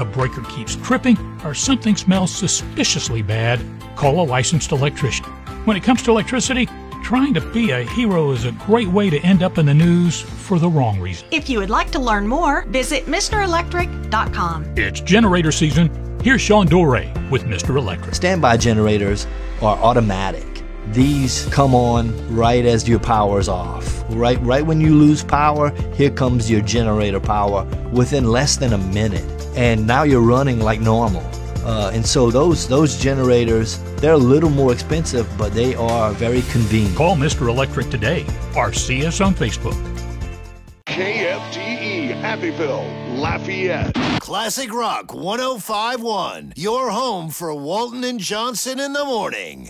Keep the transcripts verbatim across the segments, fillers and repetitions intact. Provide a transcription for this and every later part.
a breaker keeps tripping, or something smells suspiciously bad, call a licensed electrician. When it comes to electricity, trying to be a hero is a great way to end up in the news for the wrong reason. If you would like to learn more, visit Mister Electric dot com. It's generator season. Here's Sean Dore with Mister Electric. Standby generators are automatic. These come on right as your power's off. Right, right when you lose power, here comes your generator power within less than a minute. And now you're running like normal. Uh, and so those those generators, they're a little more expensive, but they are very convenient. Call Mister Electric today or see us on Facebook. K F T E, Happyville, Lafayette. Classic Rock one oh five point one, your home for Walton and Johnson in the morning.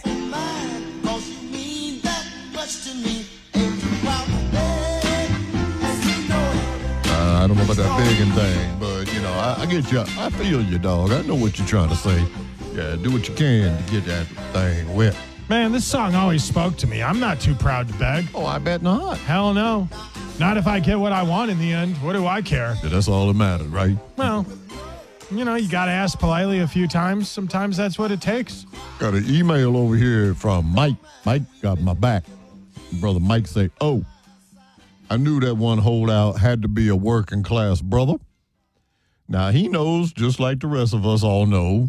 Uh, I don't know about that begging thing, but, you know, I, I get you. I feel you, dog. I know what you're trying to say. Yeah, do what you can to get that thing wet. Man, this song always spoke to me. I'm not too proud to beg. Oh, I bet not. Hell no. Not if I get what I want in the end. What do I care? Yeah, that's all that matters, right? Well, you know, you got to ask politely a few times. Sometimes that's what it takes. Got an email over here from Mike. Mike got my back. Brother Mike say, oh, I knew that one holdout had to be a working class brother. Now, he knows, just like the rest of us all know,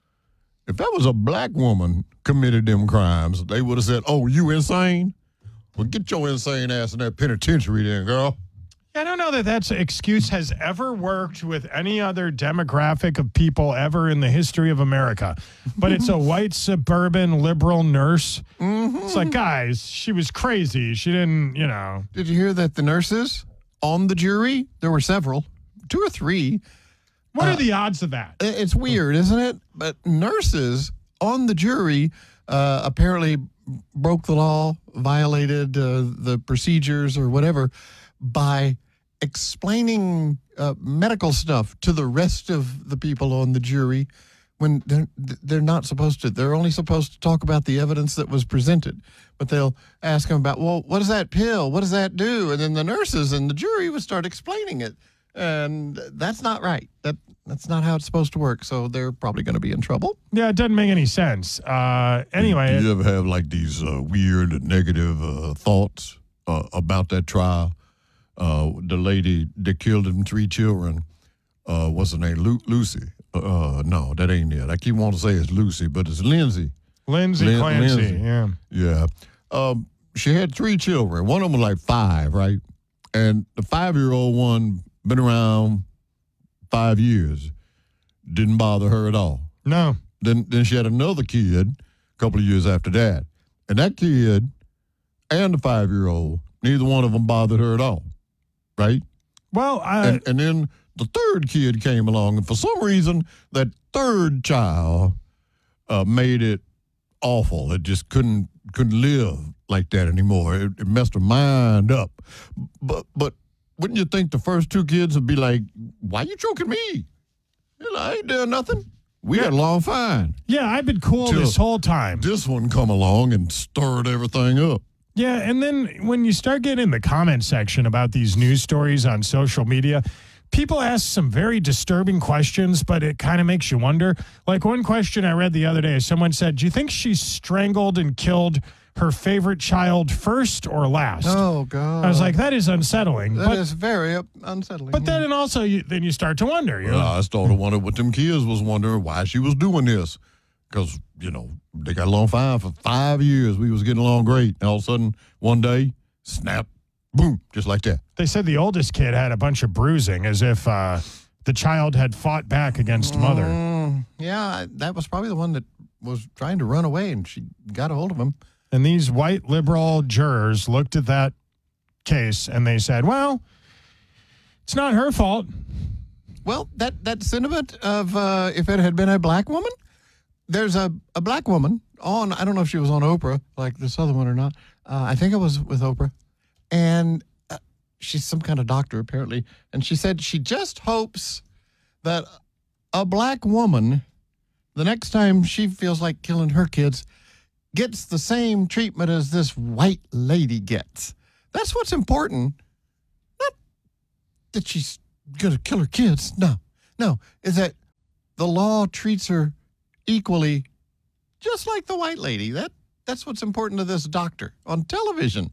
if that was a black woman committed them crimes, they would have said, oh, you insane? Well, get your insane ass in that penitentiary then, girl. I don't know that that excuse has ever worked with any other demographic of people ever in the history of America. But it's a white suburban liberal nurse. Mm-hmm. It's like, guys, she was crazy. She didn't, you know. Did you hear that the nurses on the jury, there were several, two or three. What uh, are the odds of that? It's weird, isn't it? But nurses on the jury uh, apparently broke the law, violated uh, the procedures or whatever by explaining uh, medical stuff to the rest of the people on the jury when they're, they're not supposed to. They're only supposed to talk about the evidence that was presented. But they'll ask them about, well, what does that pill? What does that do? And then the nurses and the jury would start explaining it. And that's not right. That That's not how it's supposed to work. So they're probably going to be in trouble. Yeah, it doesn't make any sense. Uh, anyway. Do you ever have like these uh, weird negative uh, thoughts uh, about that trial? Uh, the lady that killed them three children, uh, what's her name? Lu- Lucy. Uh, no, that ain't it. I keep wanting to say it's Lucy, but it's Lindsay. Lindsay Lin- Clancy, Lindsay. yeah. Yeah. Um, she had three children. One of them was like five, right? And the five-year-old one been around five years. Didn't bother her at all. No. Then, then she had another kid a couple of years after that. And that kid and the five-year-old, neither one of them bothered her at all. Right? Well, I... And, and then the third kid came along, and for some reason, that third child uh, made it awful. It just couldn't couldn't live like that anymore. It, it messed her mind up. But but wouldn't you think the first two kids would be like, why you choking me? You know, I ain't doing nothing. We yeah. got along fine. Yeah, I've been cool Till this whole time. This one come along and stirred everything up. Yeah, and then when you start getting in the comment section about these news stories on social media, people ask some very disturbing questions, but it kind of makes you wonder. Like one question I read the other day, someone said, do you think she strangled and killed her favorite child first or last? Oh, God. I was like, that is unsettling. That but, is very unsettling. But then also, you, then you start to wonder. You well, know? I started wondering what them kids was wondering why she was doing this. Because, you know, they got along fine for five years. We was getting along great. And all of a sudden, one day, snap, boom, just like that. They said the oldest kid had a bunch of bruising, as if uh, the child had fought back against mother. Mm, yeah, that was probably the one that was trying to run away, and she got a hold of him. And these white liberal jurors looked at that case, and they said, well, it's not her fault. Well, that, that sentiment of uh, if it had been a black woman, there's a, a black woman on, I don't know if she was on Oprah, like this other one or not. Uh, I think it was with Oprah. And uh, she's some kind of doctor, apparently. And she said she just hopes that a black woman, the next time she feels like killing her kids, gets the same treatment as this white lady gets. That's what's important. Not that she's going to kill her kids. No, no. Is that the law treats her equally, just like the white lady. That That's what's important to this doctor on television.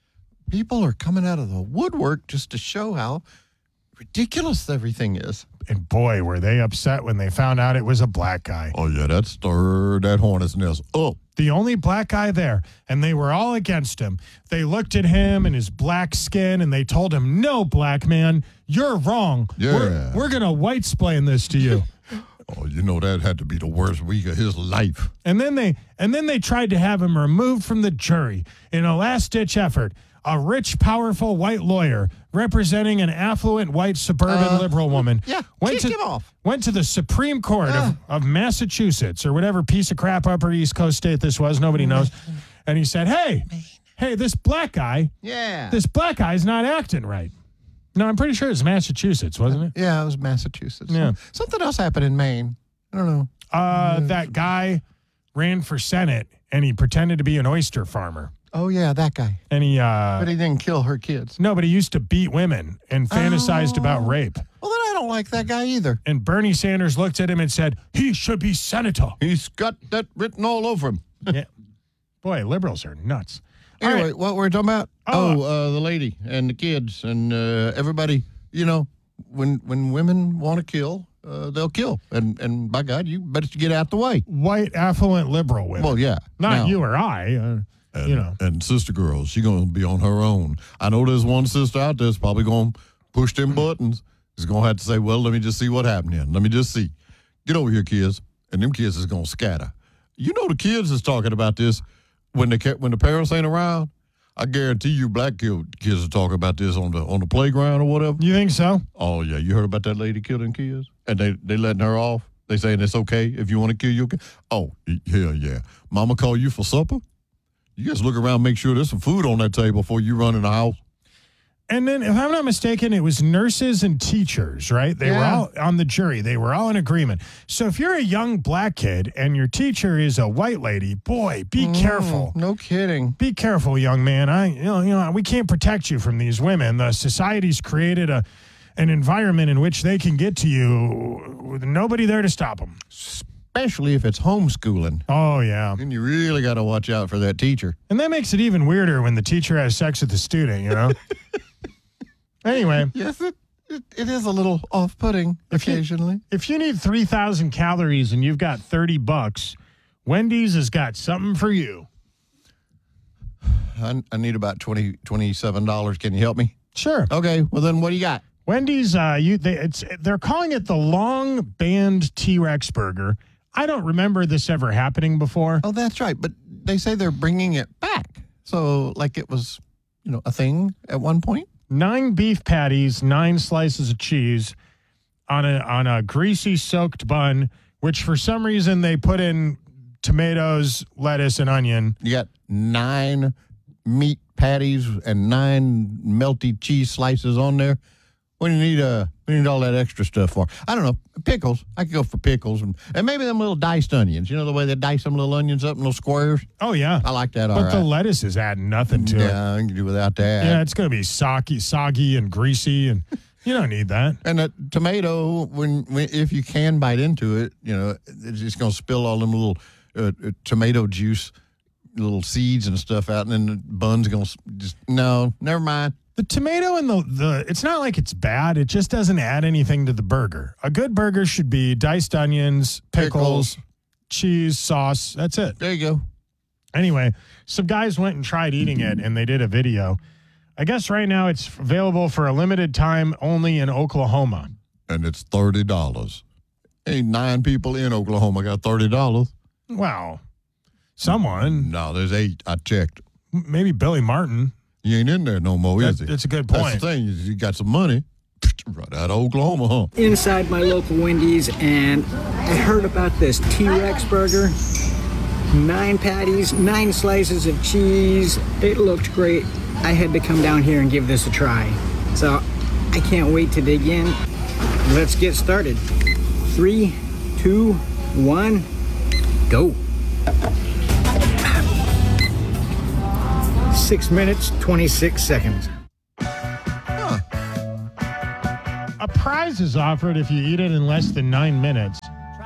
People are coming out of the woodwork just to show how ridiculous everything is. And boy, were they upset when they found out it was a black guy. Oh, yeah, that stirred that hornet's nest up. The only black guy there, and they were all against him. They looked at him and his black skin, and they told him, no, black man, you're wrong. Yeah. We're, we're going to white splain this to you. Oh, you know, that had to be the worst week of his life. And then they and then they tried to have him removed from the jury in a last-ditch effort. A rich, powerful white lawyer representing an affluent white suburban Uh, liberal woman yeah, went kick to him off. went to the Supreme Court of, of Massachusetts or whatever piece of crap upper East Coast state this was. Nobody knows. And he said, hey, hey, this black guy, Yeah. this black guy's not acting right. No, I'm pretty sure it was Massachusetts, wasn't it? Yeah, it was Massachusetts. Yeah. Something else happened in Maine. I don't know. Uh, that guy ran for Senate, and he pretended to be an oyster farmer. Oh, yeah, that guy. And he, uh, But he didn't kill her kids. no, but he used to beat women and fantasized Oh. about rape. Well, then I don't like that guy either. And Bernie Sanders looked at him and said, he should be senator. He's got that written all over him. Yeah. Boy, liberals are nuts. All Anyway, right. what we're talking about? Oh, Oh, uh, the lady and the kids and uh, everybody. You know, when when women want to kill, uh, they'll kill. And and by God, you better get out the way. White, affluent, liberal women. Well, yeah. Not Now- you or I. Uh, And, you know. and sister girl, she gonna be on her own. I know there's one sister out there that's probably gonna push them buttons. She's gonna have to say, well, let me just see what happened here. Let me just see. Get over here, kids. And them kids is gonna scatter. You know the kids is talking about this when the ca- when the parents ain't around. I guarantee you black kid- kids are talking about this on the on the playground or whatever. You think so? Oh yeah, you heard about that lady killing kids? And they they letting her off. They saying it's okay if you want to kill your kid. Oh, hell yeah. Mama call you for supper? You just look around, make sure there's some food on that table before you run in the house. And then, if I'm not mistaken, it was nurses and teachers, right? They were Yeah. all on the jury. They were all in agreement. So if you're a young black kid and your teacher is a white lady, boy, be careful. No kidding. Be careful, young man. I, you know, you know, we can't protect you from these women. The society's created a an environment in which they can get to you with nobody there to stop them. Especially if it's homeschooling. Oh yeah, Then you really got to watch out for that teacher. and that makes it even weirder when the teacher has sex with the student. You know. Anyway, Yes, it, it, it is a little off-putting If you- occasionally. if you need three thousand calories and you've got thirty bucks, Wendy's has got something for you. I, I need about twenty, twenty-seven dollars. Can you help me? Sure. Okay, well then what do you got? Wendy's, uh, you they it's they're calling it the long band T-Rex burger. I don't remember this ever happening before. Oh, that's right. But they say they're bringing it back. So like it was, you know, a thing at one point. Nine beef patties, nine slices of cheese on a on a greasy soaked bun, which for some reason they put in tomatoes, lettuce, and onion. You got nine meat patties and nine melty cheese slices on there. What do you need? Uh, what do you need all that extra stuff for? I don't know. Pickles. I could go for pickles and, and maybe them little diced onions. You know the way they dice them little onions up in little squares. Oh yeah, I like that. All but right. the lettuce is adding nothing to it. yeah, I can do without that. Yeah, it's gonna be soggy, soggy and greasy, and you don't need that. And the tomato, when, when if you can bite into it, you know, it's just gonna spill all them little uh, uh, tomato juice, little seeds and stuff out, and then the bun's gonna s- just no, never mind. The tomato and the, the it's not like it's bad. It just doesn't add anything to the burger. A good burger should be diced onions, pickles, Pickles. cheese, sauce. That's it. There you go. Anyway, some guys went and tried eating it, and they did a video. I guess right now it's available for a limited time only in Oklahoma. And it's thirty dollars. Ain't nine people in Oklahoma got thirty dollars. Wow. Someone, No, there's eight. I checked. maybe Billy Martin. He ain't in there no more, is That- he? that's a good That's point. the thing. is You got some money right out of Oklahoma, huh? Inside my local Wendy's, and I heard about this T-Rex burger. Nine patties, nine slices of cheese. It looked great. I had to come down here and give this a try. So I can't wait to dig in. Let's get started. Three, two, one, go. Six minutes, twenty-six seconds. A prize is offered if you eat it in less than nine minutes.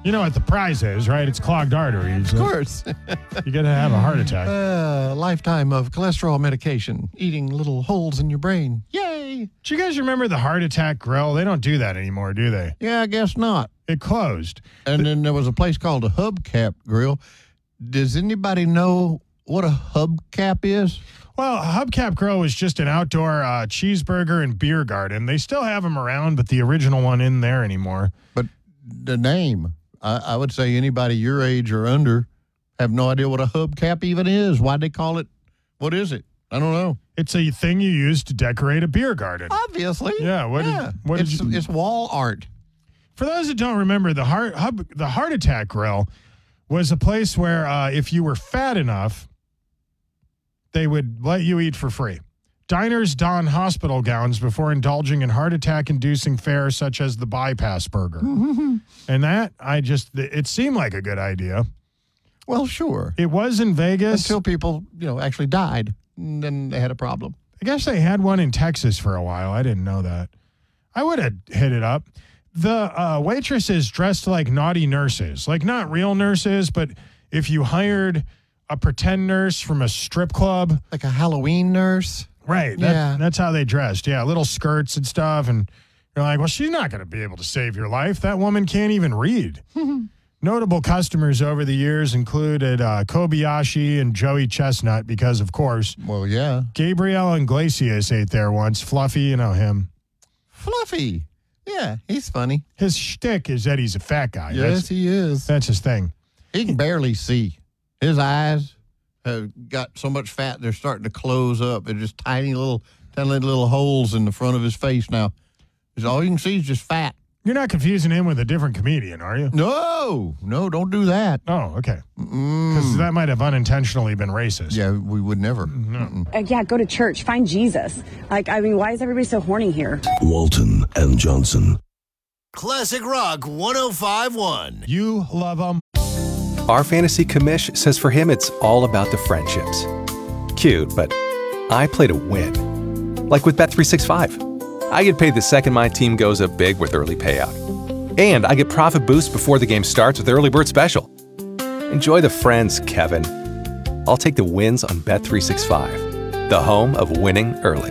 You know what the prize is, right? It's clogged arteries. Of course. You're going to have a heart attack. Uh, lifetime of cholesterol medication, eating little holes in your brain. Yay! Do you guys remember the Heart Attack Grill? They don't do that anymore, do they? Yeah, I guess not. It closed. And then there was a place called the Hubcap Grill. Does anybody know what a hubcap is? Well, Hubcap Grill was just an outdoor uh, cheeseburger and beer garden. They still have them around, but the original one isn't there anymore. But the name, I, I would say anybody your age or under have no idea what a hubcap even is. Why'd they call it? What is it? I don't know. It's a thing you use to decorate a beer garden. Obviously. Yeah. What yeah. Did, what it's, did you, it's wall art. For those that don't remember, the heart hub, the Heart Attack Grill was a place where uh, if you were fat enough, they would let you eat for free. Diners don hospital gowns before indulging in heart attack-inducing fare such as the bypass burger. Mm-hmm. And that, I just, it seemed like a good idea. Well, sure. It was in Vegas. Until people, you know, actually died. And then they had a problem. I guess they had one in Texas for a while. I didn't know that. I would have hit it up. The uh, waitresses dressed like naughty nurses. Like, not real nurses, but if you hired a pretend nurse from a strip club. Like a Halloween nurse? Right. That, yeah. That's how they dressed. Yeah, little skirts and stuff. And you're like, well, she's not going to be able to save your life. That woman can't even read. Notable customers over the years included uh, Kobayashi and Joey Chestnut because, of course. Well, yeah. Gabriel Iglesias ate there once. Fluffy, you know him. Fluffy. Yeah, he's funny. His shtick is that he's a fat guy. Yes, that's, he is. That's his thing. He can barely see. His eyes have got so much fat, they're starting to close up. They're just tiny little, tiny little holes in the front of his face now. All you can see is just fat. You're not confusing him with a different comedian, are you? No, no, don't do that. Oh, okay. Because that might have unintentionally been racist. Yeah, we would never. No. Uh, yeah, go to church. Find Jesus. Like, I mean, why is everybody so horny here? Walton and Johnson. Classic Rock one oh five point one. You love them. Our fantasy commish says for him it's all about the friendships. Cute, but I play to win. Like with Bet three sixty-five. I get paid the second my team goes up big with early payout. And I get profit boosts before the game starts with Early Bird Special. Enjoy the friends, Kevin. I'll take the wins on Bet three sixty-five, the home of winning early.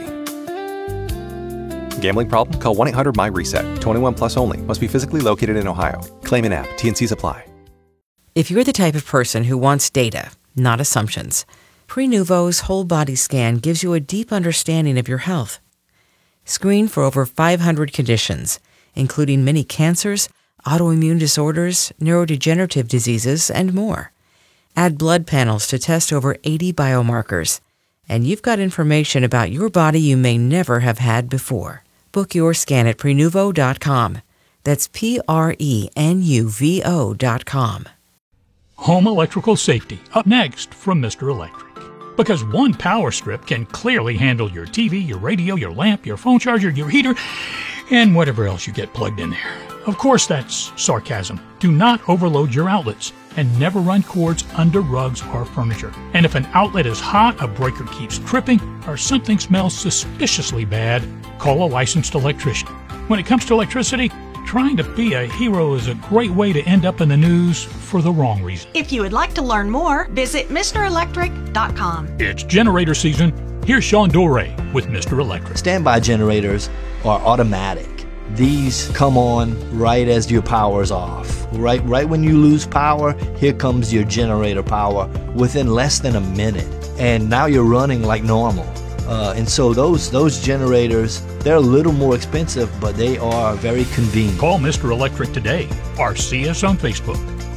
Gambling problem? Call one eight hundred my reset. twenty-one plus only. Must be physically located in Ohio. Claim in app. T N Cs apply. If you're the type of person who wants data, not assumptions, Prenuvo's whole body scan gives you a deep understanding of your health. Screen for over five hundred conditions, including many cancers, autoimmune disorders, neurodegenerative diseases, and more. Add blood panels to test over eighty biomarkers, and you've got information about your body you may never have had before. Book your scan at Prenuvo dot com. That's P R E N U V O dot com. Home electrical safety, up next from Mister Electric. Because one power strip can clearly handle your T V, your radio, your lamp, your phone charger, your heater, and whatever else you get plugged in there. Of course, that's sarcasm. Do not overload your outlets and never run cords under rugs or furniture. And if an outlet is hot, a breaker keeps tripping, or something smells suspiciously bad, call a licensed electrician. When it comes to electricity, trying to be a hero is a great way to end up in the news for the wrong reason. If you would like to learn more, visit Mister Electric dot com. It's generator season. Here's Sean Dore with Mister Electric. Standby generators are automatic. These come on right as your power's off. Right, right when you lose power, here comes your generator power within less than a minute. And now you're running like normal. Uh, and so those those generators, they're a little more expensive, but they are very convenient. Call Mister Electric today or see us on Facebook.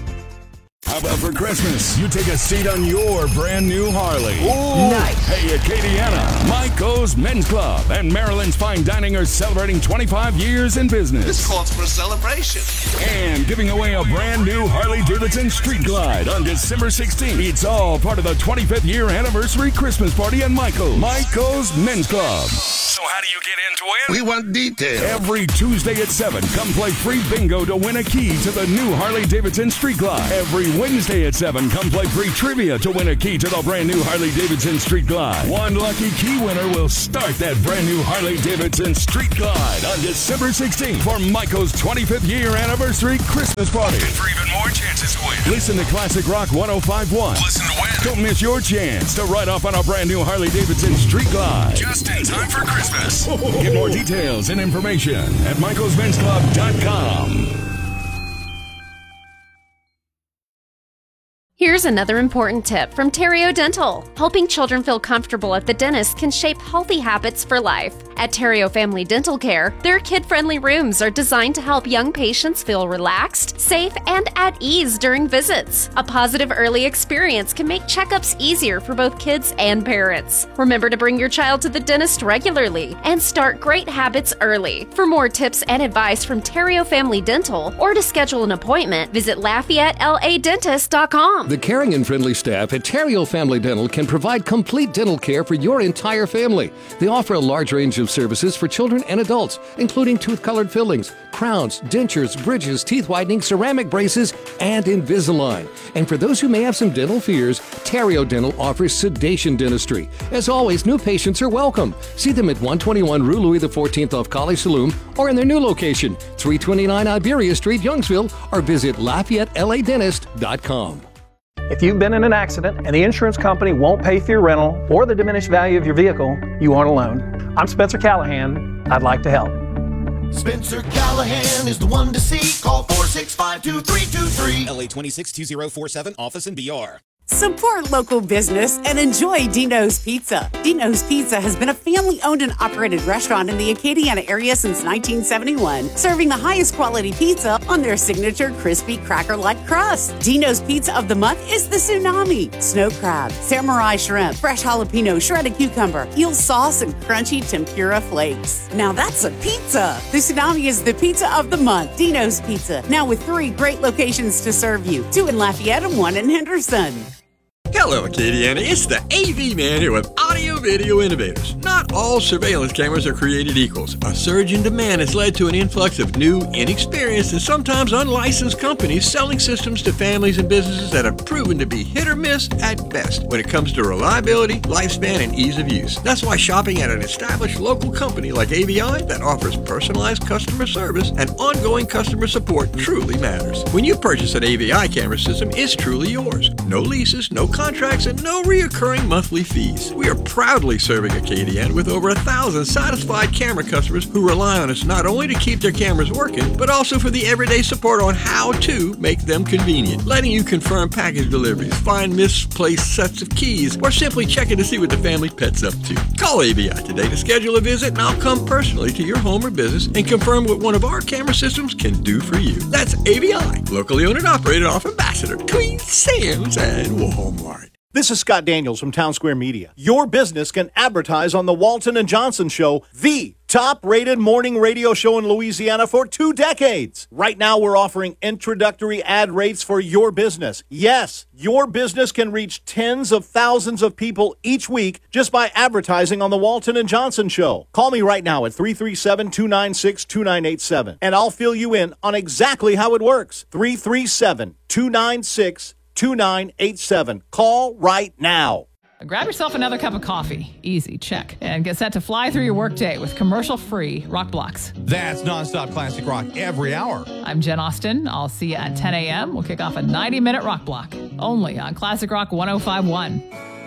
How about for Christmas, you take a seat on your brand new Harley? Ooh, nice. Hey, Acadiana, Michael's Men's Club and Maryland's Fine Dining are celebrating twenty-five years in business. This calls for a celebration. And giving away a brand new Harley-Davidson Street Glide on December sixteenth. It's all part of the twenty-fifth year anniversary Christmas party at Michael's. Michael's Men's Club. So how do you get into win? We want details. Every Tuesday at seven, come play free bingo to win a key to the new Harley-Davidson Street Glide. Every Wednesday at seven, come play free trivia to win a key to the brand new Harley-Davidson Street Glide. One lucky key winner will start that brand new Harley-Davidson Street Glide on December sixteenth for Michael's twenty-fifth year anniversary Christmas party. And for even more chances to win, Listen to Classic Rock one oh five point one. listen to win. Don't miss your chance to ride off on a brand new Harley-Davidson Street Glide. Just in time for Christmas. Get more details and information at michaels men's club dot com. Here's another important tip from Terrio Dental. Helping children feel comfortable at the dentist can shape healthy habits for life. At Terrio Family Dental Care, their kid-friendly rooms are designed to help young patients feel relaxed, safe, and at ease during visits. A positive early experience can make checkups easier for both kids and parents. Remember to bring your child to the dentist regularly and start great habits early. For more tips and advice from Terrio Family Dental or to schedule an appointment, visit Lafayette L A Dentist dot com. The caring and friendly staff at Terrio Family Dental can provide complete dental care for your entire family. They offer a large range of services for children and adults, including tooth-colored fillings, crowns, dentures, bridges, teeth whitening, ceramic braces, and Invisalign. And for those who may have some dental fears, Terrio Dental offers sedation dentistry. As always, new patients are welcome. See them at one twenty-one Rue Louis the fourteenth off College Saloon or in their new location, three twenty-nine Iberia Street, Youngsville, or visit Lafayette L A Dentist dot com. If you've been in an accident and the insurance company won't pay for your rental or the diminished value of your vehicle, you aren't alone. I'm Spencer Callahan. I'd like to help. Spencer Callahan is the one to see. Call four six five, two three two three. L A twenty-six two zero four seven, office in B R. Support local business and enjoy Dino's Pizza. Dino's Pizza has been a family-owned and operated restaurant in the Acadiana area since nineteen seventy-one, serving the highest quality pizza on their signature crispy cracker-like crust. Dino's Pizza of the month is the Tsunami, snow crab, samurai shrimp, fresh jalapeno, shredded cucumber, eel sauce, and crunchy tempura flakes. Now that's a pizza. The Tsunami is the pizza of the month. Dino's Pizza, now with three great locations to serve you, two in Lafayette and one in Henderson. Hello, Acadiana. It's the A V man here with Audio Video Innovators. Not all surveillance cameras are created equals. A surge in demand has led to an influx of new, inexperienced, and sometimes unlicensed companies selling systems to families and businesses that have proven to be hit or miss at best when it comes to reliability, lifespan, and ease of use. That's why shopping at an established local company like A V I that offers personalized customer service and ongoing customer support truly matters. When you purchase an A V I camera system, it's truly yours. No leases, no contracts, and no reoccurring monthly fees. We are proudly serving Acadiana with over a thousand satisfied camera customers who rely on us not only to keep their cameras working, but also for the everyday support on how to make them convenient, letting you confirm package deliveries, find misplaced sets of keys, or simply checking to see what the family pet's up to. Call A V I today to schedule a visit, and I'll come personally to your home or business and confirm what one of our camera systems can do for you. That's A V I, locally owned and operated off Ambassador, Queen Sam's, and Walmart. This is Scott Daniels from Town Square Media. Your business can advertise on the Walton and Johnson Show, the top-rated morning radio show in Louisiana for two decades. Right now, we're offering introductory ad rates for your business. Yes, your business can reach tens of thousands of people each week just by advertising on the Walton and Johnson Show. Call me right now at three three seven, two nine six, two nine eight seven, and I'll fill you in on exactly how it works. three three seven, two nine six, two nine eight seven. Call right now. Grab yourself another cup of coffee. Easy, check. And get set to fly through your workday with commercial-free rock blocks. That's nonstop classic rock every hour. I'm Jen Austen. I'll see you at ten a.m. We'll kick off a ninety-minute rock block, only on Classic Rock one oh five point one.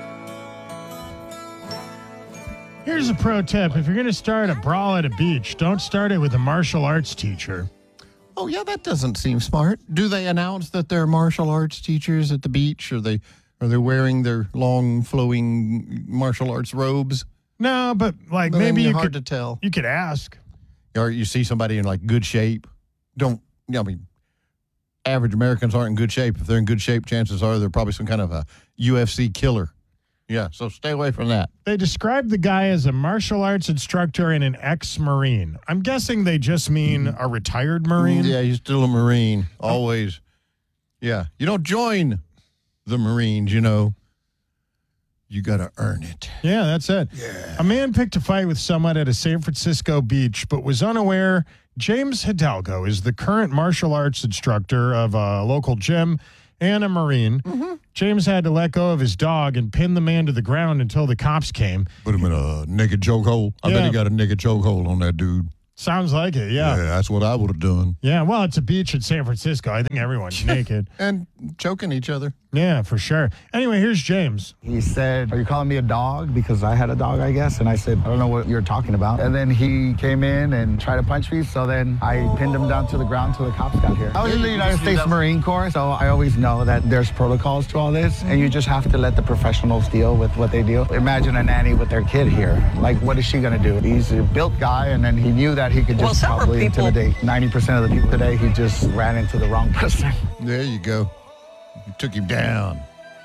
Here's a pro tip. If you're going to start a brawl at a beach, don't start it with a martial arts teacher. Oh, yeah, that doesn't seem smart. Do they announce that they're martial arts teachers at the beach? Are they are they wearing their long, flowing martial arts robes? No, but like But maybe then you hard could to tell. You could ask. Or you see somebody in like good shape. Don't, I mean, average Americans aren't in good shape. If they're in good shape, chances are they're probably some kind of a U F C killer. Yeah, so stay away from that. They described the guy as a martial arts instructor and an ex-Marine. I'm guessing they just mean a retired Marine. Yeah, he's still a Marine, always. Yeah, you don't join the Marines, you know. You got to earn it. Yeah, that's it. Yeah. A man picked a fight with someone at a San Francisco beach, but was unaware James Hidalgo is the current martial arts instructor of a local gym and a Marine. Mm-hmm. James had to let go of his dog and pin the man to the ground until the cops came. Put him in a naked chokehold. I Yeah. bet he got a naked chokehold on that dude. Sounds like it, yeah. Yeah, that's what I would have done. Yeah, well, it's a beach in San Francisco. I think everyone's naked. And choking each other. Yeah, for sure. Anyway, here's James. He said, "Are you calling me a dog?" Because I had a dog, I guess. And I said, "I don't know what you're talking about." And then he came in and tried to punch me. So then I pinned him down to the ground till the cops got here. I was in the United States Marine Corps, so I always know that there's protocols to all this. And you just have to let the professionals deal with what they deal. Imagine a nanny with their kid here. Like, what is she going to do? He's a built guy, and then he knew that he could just Well, probably people- intimidate ninety percent of the people today. He just ran into the wrong person. There you go. You took him down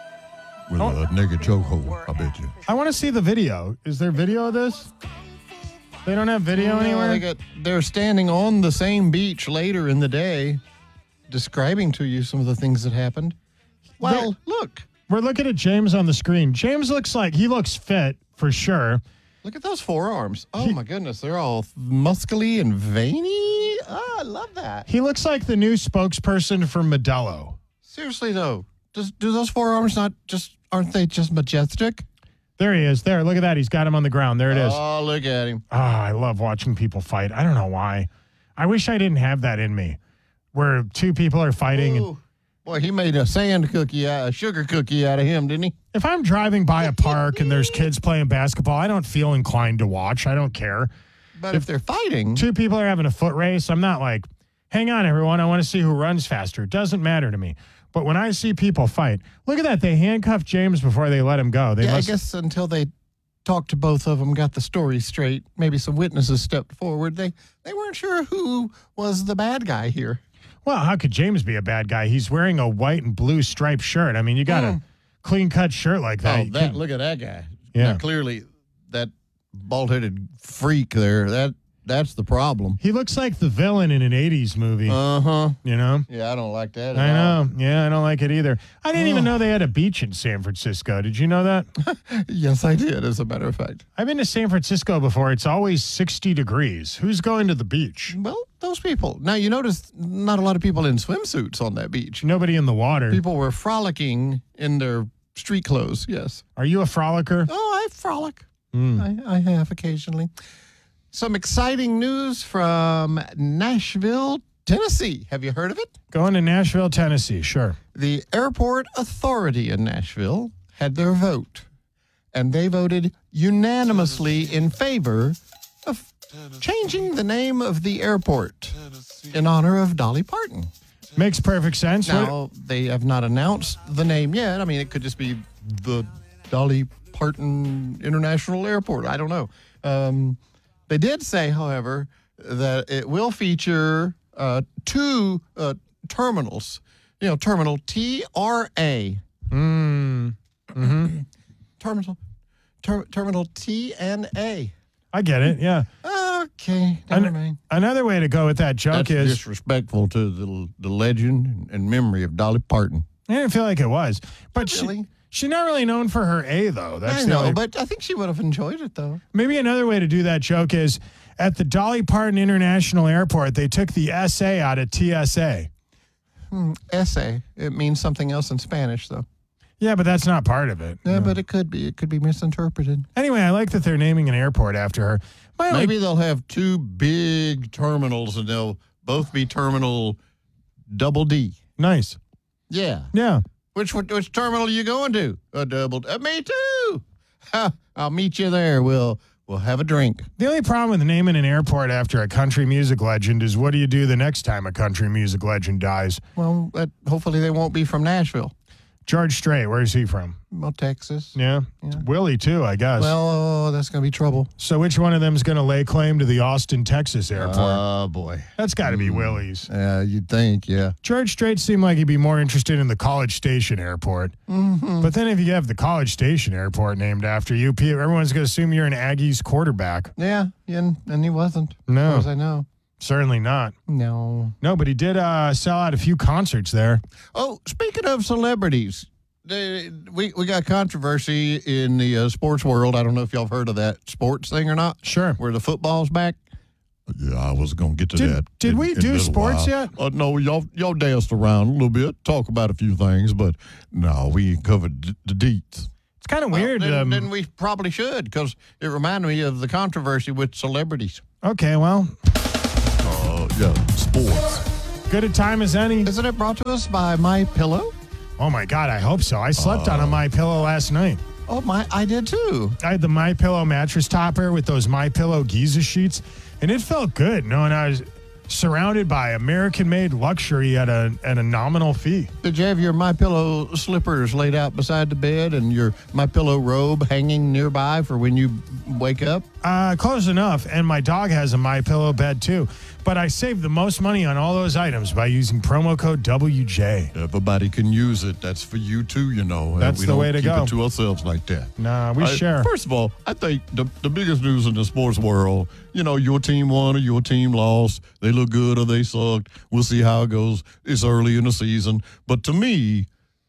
with a naked chokehold, I bet you. I want to see the video. Is there video of this? They don't have video No, anywhere? They got, they're standing on the same beach later in the day, describing to you some of the things that happened. Well, There- look. We're looking at James on the screen. James looks like he looks fit for sure. Look at those forearms. Oh, my goodness. They're all muscly and veiny. Oh, I love that. He looks like the new spokesperson for Modelo. Seriously, though, does, do those forearms not just, aren't they just majestic? There he is. There, look at that. He's got him on the ground. There it is. Oh, look at him. Ah, I love watching people fight. I don't know why. I wish I didn't have that in me, where two people are fighting. And Ooh. Boy, he made a sand cookie, out, a sugar cookie out of him, didn't he? if I'm driving by a park and there's kids playing basketball, I don't feel inclined to watch. I don't care. But if, if they're fighting, two people are having a foot race, I'm not like, hang on, everyone. I want to see who runs faster. It doesn't matter to me. But when I see people fight, look at that. They handcuffed James before they let him go. They yeah, must, I guess until they talked to both of them, got the story straight, maybe some witnesses stepped forward. They they weren't sure who was the bad guy here. Well, how could James be a bad guy? He's wearing a white and blue striped shirt. I mean, you got Mm. a clean-cut shirt like that. Oh, You that can't- look at that guy. Yeah. Now, clearly, that bald-headed freak there, that that's the problem. He looks like the villain in an eighties movie. Uh-huh. You know? Yeah, I don't like that at I all. know. Yeah, I don't like it either. I didn't even Oh. know they had a beach in San Francisco. Did you know that? Yes, I did, as a matter of fact. I've been to San Francisco before. It's always sixty degrees. Who's going to the beach? Well, those people. Now, you notice not a lot of people in swimsuits on that beach. Nobody in the water. People were frolicking in their street clothes, yes. Are you a frolicker? Oh, I frolic. Mm. I, I have occasionally. Some exciting news from Nashville, Tennessee. Have you heard of it? Going to Nashville, Tennessee, sure. The airport authority in Nashville had their vote, and they voted unanimously in favor of changing the name of the airport in honor of Dolly Parton. Makes perfect sense. What- Now, they have not announced the name yet. I mean, it could just be the Dolly Parton International Airport. I don't know. Um, they did say, however, that it will feature uh, two uh, terminals. You know, terminal T R A. Mm. Mm-hmm. Terminal, ter- terminal T N A. I get it, yeah. Okay, never An- mind. Another way to go with that joke That's is... disrespectful to the, the legend and memory of Dolly Parton. I didn't feel like it was. But Not really. she, she's not really known for her A, though. That's I the know, only- but I think she would have enjoyed it, though. Maybe another way to do that joke is at the Dolly Parton International Airport, they took the S A out of T S A. Hmm, essay. It means something else in Spanish, though. Yeah, but that's not part of it. Yeah, but it could be. It could be misinterpreted. Anyway, I like that they're naming an airport after her. My only- Maybe they'll have two big terminals, and they'll both be terminal double D. Nice. Yeah. Yeah. Which which terminal are you going to? A double. Uh, me too. Ha, I'll meet you there. We'll we'll have a drink. The only problem with naming an airport after a country music legend is what do you do the next time a country music legend dies? Well, that, hopefully they won't be from Nashville. George Strait, where's he from? Well, Texas. Yeah. Willie, too, I guess. Well, oh, that's going to be trouble. So which one of them is going to lay claim to the Austin, Texas airport? Oh, boy. That's got to be Willie's. Yeah, you'd think, yeah. George Strait seemed like he'd be more interested in the College Station airport. Mm-hmm. But then if you have the College Station airport named after you, pe- everyone's going to assume you're an Aggies quarterback. Yeah, and, and he wasn't. No. As far as I know. Certainly not. No. No, but he did uh, sell out a few concerts there. Oh, speaking of celebrities, they, we we got controversy in the uh, sports world. I don't know if y'all have heard of that sports thing or not. Sure. Where the football's back. Yeah, I was going to get to did, that. Did in, we in do a sports while. yet? Uh, no, y'all y'all danced around a little bit, talk about a few things, but no, we covered d- the deets. It's kind of weird. Well, then, um, then we probably should, because it reminded me of the controversy with celebrities. Okay, well. Uh, yeah, sports. Good a time as any. Isn't it brought to us by My Pillow? Oh my God, I hope so. I slept uh, on a My Pillow last night. Oh my, I did too. I had the My Pillow mattress topper with those My Pillow Giza sheets, and it felt good. Knowing I was surrounded by American-made luxury at a at a nominal fee. Did you have your My Pillow slippers laid out beside the bed and your My Pillow robe hanging nearby for when you wake up? Uh, close enough. And my dog has a My Pillow bed too. But I saved the most money on all those items by using promo code W J. Everybody can use it. That's for you too, you know. That's we the don't way to keep go. It to ourselves like that. Nah, we I, share. First of all, I think the, the biggest news in the sports world, you know, your team won or your team lost. They look good or they sucked. We'll see how it goes. It's early in the season. But to me,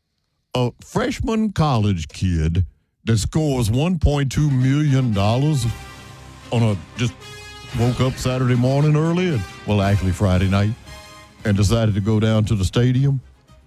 a freshman college kid that scores one point two million dollars on a just woke up Saturday morning early, and well, actually Friday night, and decided to go down to the stadium.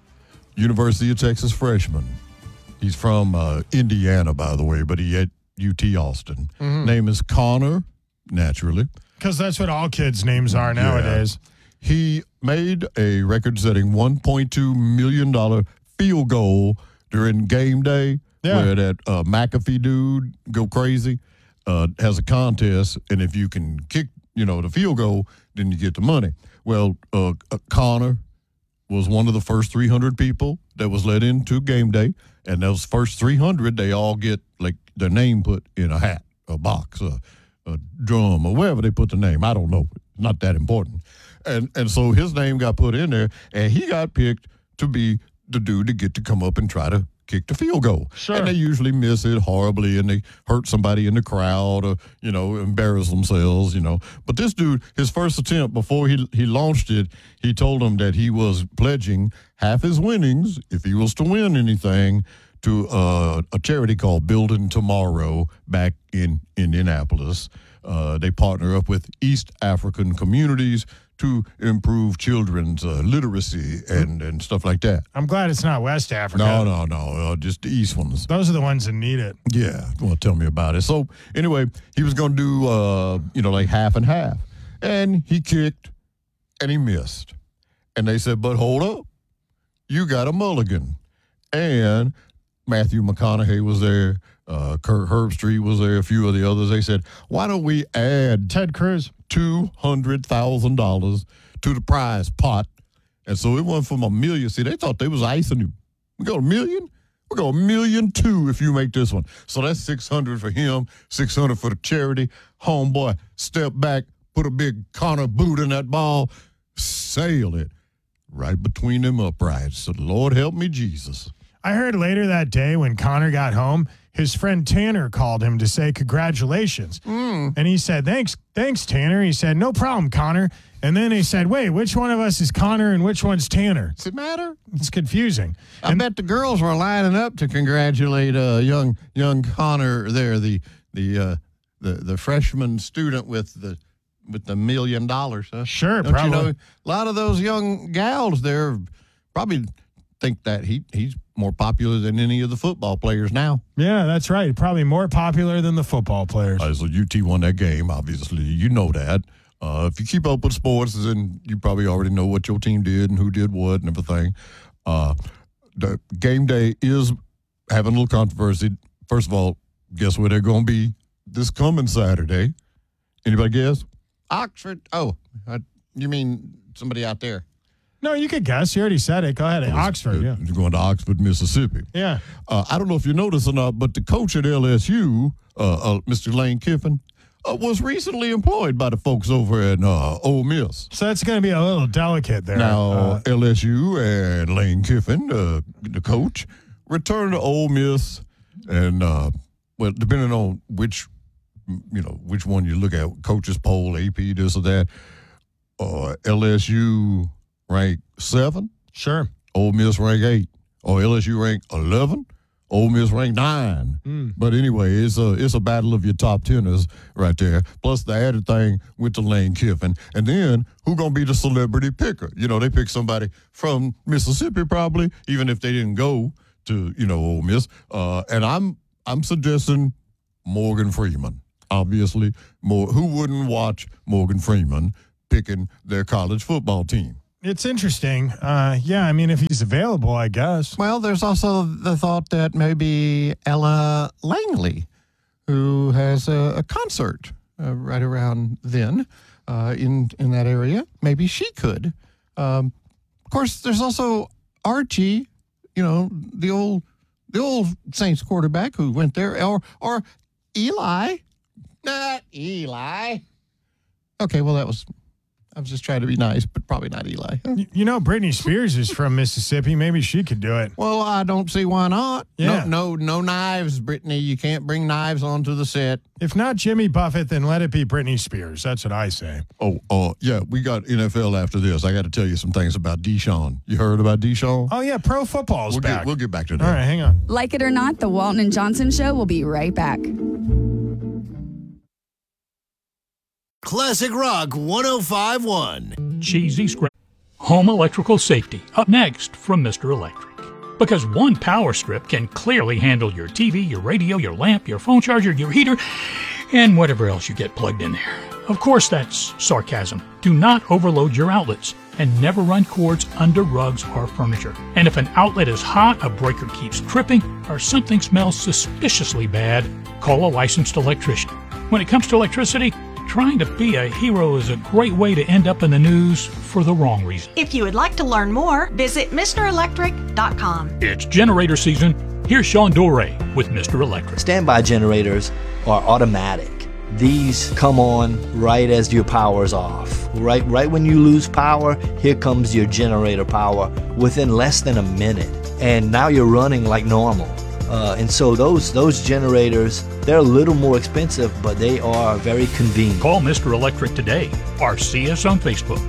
University of Texas freshman. He's from uh, Indiana, by the way, but he at U T Austin. Mm-hmm. Name is Connor, naturally. Because that's what all kids' names are nowadays. Yeah. He made a record-setting one point two million dollars field goal during game day, yeah. where that uh, McAfee dude go crazy. Uh, has a contest, and if you can kick, you know, the field goal, then you get the money. Well, uh, uh, Connor was one of the first three hundred people that was let into game day, and those first three hundred, they all get, like, their name put in a hat, a box, a, a drum, or wherever they put the name. I don't know. It's not that important. And, and so his name got put in there, and he got picked to be the dude to get to come up and try to kick the field goal. Sure. And they usually miss it horribly, and they hurt somebody in the crowd or, you know, embarrass themselves, you know. But this dude, his first attempt, before he he launched it, he told them that he was pledging half his winnings, if he was to win anything, to uh, a charity called Building Tomorrow back in Indianapolis. Uh, they partner up with East African communities to improve children's uh, literacy and, and stuff like that. I'm glad it's not West Africa. No, no, no, uh, just the East ones. Those are the ones that need it. Yeah, well, tell me about it. So anyway, he was going to do, uh, you know, like half and half. And he kicked, and he missed. And they said, but hold up, you got a mulligan. And Matthew McConaughey was there. Uh, Kurt Herbstreit was there. A few of the others. They said, why don't we add Ted Cruz two hundred thousand dollars to the prize pot? And so it went from a million. See, they thought they was icing him. We got a million? We got a million two if you make this one. So that's six hundred for him, six hundred for the charity. Homeboy, step back, put a big Connor boot in that ball, sail it right between them uprights. So Lord help me, Jesus. I heard later that day when Connor got home, his friend Tanner called him to say congratulations. Mm. And he said, thanks, thanks, Tanner. He said, no problem, Connor. And then he said, wait, which one of us is Connor and which one's Tanner? Does it matter? It's confusing. I and bet the girls were lining up to congratulate uh, young young Connor there, the the uh, the the freshman student with the with the million dollars. Huh? Sure, Don't probably. You know, a lot of those young gals there probably think that he he's more popular than any of the football players now. Yeah, that's right. Probably more popular than the football players. Uh, so U T won that game, obviously. You know that. Uh, if you keep up with sports, then you probably already know what your team did and who did what and everything. Uh, the game day is having a little controversy. First of all, guess where they're going to be this coming Saturday? Anybody guess? Oxford. Oh, uh, you mean somebody out there? No, you could guess. You already said it. Go ahead. Oh, Oxford, yeah. You're going to Oxford, Mississippi. Yeah. Uh, I don't know if you noticed or not, but the coach at L S U, uh, uh, Mister Lane Kiffin, uh, was recently employed by the folks over at uh, Ole Miss. So that's going to be a little delicate there. Now, uh, L S U and Lane Kiffin, uh, the coach, returned to Ole Miss, and, uh, well, depending on which, you know, which one you look at, coaches poll, A P, this or that, uh, L S U ranked seven. Sure. Ole Miss ranked eight. or L S U ranked eleven. Ole Miss ranked nine. Mm. But anyway, it's a it's a battle of your top teners right there. Plus the added thing with the Lane Kiffin. And then who going to be the celebrity picker? You know, they pick somebody from Mississippi probably, even if they didn't go to, you know, Ole Miss. Uh, and I'm I'm suggesting Morgan Freeman. Obviously, more who wouldn't watch Morgan Freeman picking their college football team? It's interesting. Uh, yeah, I mean, if he's available, I guess. Well, there's also the thought that maybe Ella Langley, who has a, a concert uh, right around then uh, in in that area, maybe she could. Um, of course, there's also Archie, you know, the old the old Saints quarterback who went there, or or Eli, not Eli. Okay, well, that was. I was just trying to be nice, but probably not Eli. You know, Britney Spears is from Mississippi. Maybe she could do it. Well, I don't see why not. Yeah. No, no, no knives, Britney. You can't bring knives onto the set. If not Jimmy Buffett, then let it be Britney Spears. That's what I say. Oh, uh, yeah, we got N F L after this. I got to tell you some things about Deshaun. You heard about Deshaun? Oh, yeah, pro football's we'll back. Get, we'll get back to that. All right, hang on. Like it or not, the Walton and Johnson Show will be right back. Classic Rock one oh five point one. Cheesy scrap. Home electrical safety. Up next from Mister Electric. Because one power strip can clearly handle your T V, your radio, your lamp, your phone charger, your heater, and whatever else you get plugged in there. Of course, that's sarcasm. Do not overload your outlets and never run cords under rugs or furniture. And if an outlet is hot, a breaker keeps tripping, or something smells suspiciously bad, call a licensed electrician. When it comes to electricity, trying to be a hero is a great way to end up in the news for the wrong reason. If you would like to learn more, visit Mister Electric dot com. It's generator season. Here's Sean Dore with Mister Electric. Standby generators are automatic. These come on right as your power's off. Right, right when you lose power, here comes your generator power within less than a minute. And now you're running like normal. Uh, and so those those generators, they're a little more expensive, but they are very convenient. Call Mister Electric today or see us on Facebook.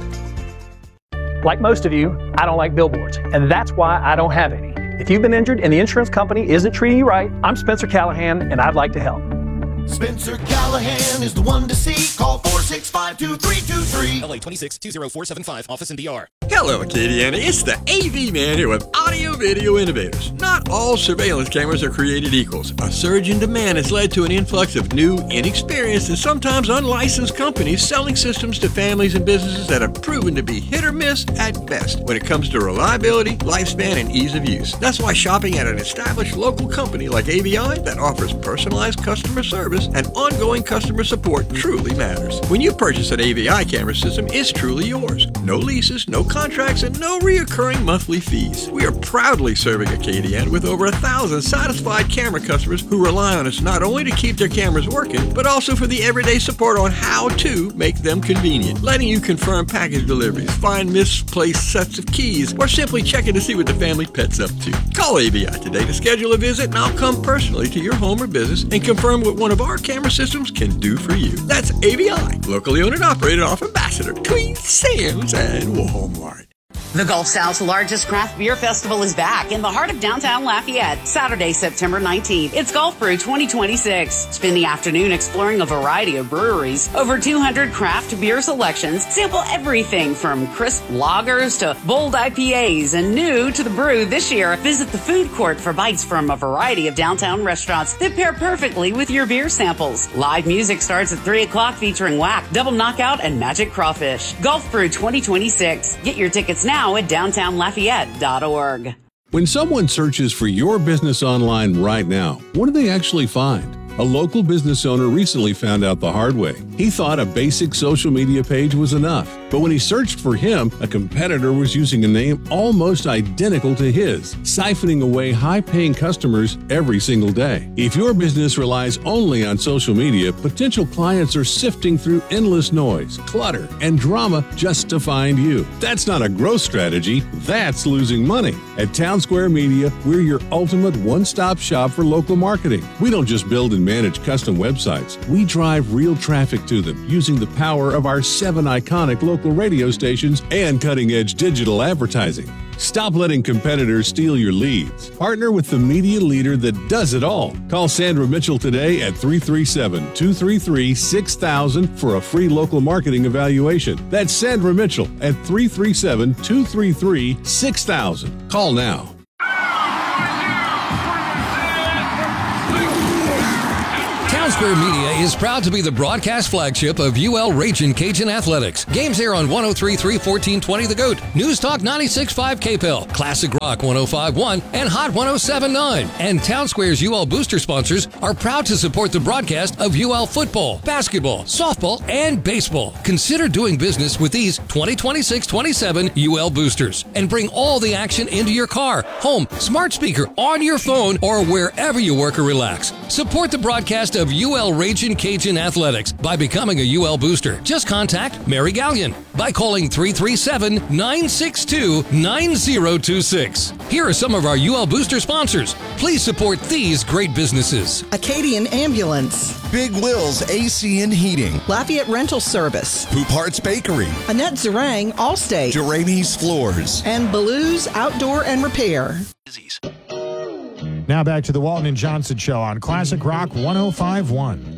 Like most of you, I don't like billboards, and that's why I don't have any. If you've been injured and the insurance company isn't treating you right, I'm Spencer Callahan, and I'd like to help. Spencer Callahan is the one to see. Call four six five, two three two three. L A twenty-six two zero four seven five. Office in D R. Hello, Acadiana. It's the A V man here with Audio Video Innovators. Not all surveillance cameras are created equals. A surge in demand has led to an influx of new, inexperienced, and sometimes unlicensed companies selling systems to families and businesses that have proven to be hit or miss at best when it comes to reliability, lifespan, and ease of use. That's why shopping at an established local company like A V I that offers personalized customer service and ongoing customer support truly matters. When you purchase an A V I camera system, it's truly yours. No leases, no contracts, and no reoccurring monthly fees. We are proudly serving Acadiana with over a thousand satisfied camera customers who rely on us not only to keep their cameras working, but also for the everyday support on how to make them convenient. Letting you confirm package deliveries, find misplaced sets of keys, or simply checking to see what the family pet's up to. Call A V I today to schedule a visit, and I'll come personally to your home or business and confirm what one of our camera systems can do for you. That's A V I, locally owned and operated off Ambassador, between Sam's and Walmart. The Gulf South's largest craft beer festival is back in the heart of downtown Lafayette, Saturday, September nineteenth. It's Gulf Brew twenty twenty-six. Spend the afternoon exploring a variety of breweries, over two hundred craft beer selections, sample everything from crisp lagers to bold I P As, and new to the brew this year, visit the food court for bites from a variety of downtown restaurants that pair perfectly with your beer samples. Live music starts at three o'clock featuring Whack, Double Knockout, and Magic Crawfish. Gulf Brew twenty twenty-six. Get your tickets now at downtown lafayette dot org. When someone searches for your business online right now, what do they actually find? A local business owner recently found out the hard way. He thought a basic social media page was enough, but when he searched for him, a competitor was using a name almost identical to his, siphoning away high-paying customers every single day. If your business relies only on social media, potential clients are sifting through endless noise, clutter, and drama just to find you. That's not a growth strategy, that's losing money. At Town Square Media, we're your ultimate one-stop shop for local marketing. We don't just build and manage custom websites. We drive real traffic to them using the power of our seven iconic local radio stations and cutting-edge digital advertising. Stop letting competitors steal your leads. Partner with the media leader that does it all. Call Sandra Mitchell today at three three seven, two three three, six thousand for a free local marketing evaluation. That's Sandra Mitchell at three three seven, two three three, six thousand. Call now. Townsquare Media is proud to be the broadcast flagship of U L Ragin' Cajun Athletics. Games air on one oh three point three, fourteen twenty The Goat, News Talk ninety-six point five K P L, Classic Rock one oh five point one, and Hot one oh seven point nine. And Townsquare's U L Booster sponsors are proud to support the broadcast of U L football, basketball, softball, and baseball. Consider doing business with these twenty twenty-six twenty-seven U L Boosters and bring all the action into your car, home, smart speaker, on your phone, or wherever you work or relax. Support the broadcast of U L Ragin' Cajun Athletics by becoming a U L Booster. Just contact Mary Gallion by calling three three seven, nine six two, nine zero two six. Here are some of our U L Booster sponsors. Please support these great businesses. Acadian Ambulance, Big Will's A C and Heating, Lafayette Rental Service, Poop Hearts Bakery, Annette Zarang, Allstate, Jeremy's Floors, and Baloo's Outdoor and Repair. Now back to the Walton and Johnson Show on Classic Rock one oh five point one.